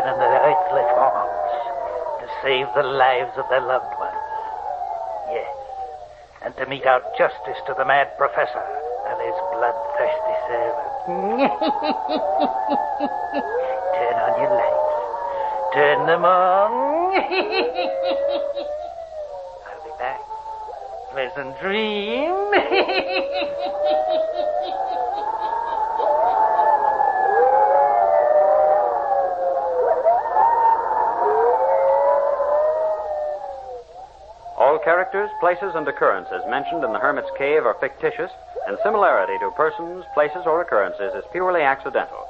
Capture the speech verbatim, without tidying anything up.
return in their earthly forms to save the lives of their loved ones. Yes, and to mete out justice to the mad professor and his bloodthirsty servant. Turn on your lights. Turn them on. I'll be back. Pleasant dream. All characters, places, and occurrences mentioned in the Hermit's Cave are fictitious, and similarity to persons, places, or occurrences is purely accidental.